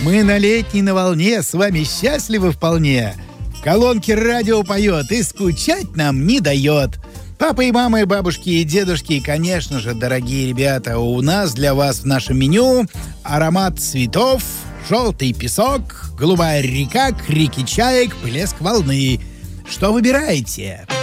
Мы на летней на волне, с вами счастливы вполне. В колонке радио поет и скучать нам не дает. Папа и мама, и бабушки, и дедушки, и, конечно же, дорогие ребята, у нас для вас в нашем меню аромат цветов, желтый песок, голубая река, крики чаек, плеск волны. Что выбираете?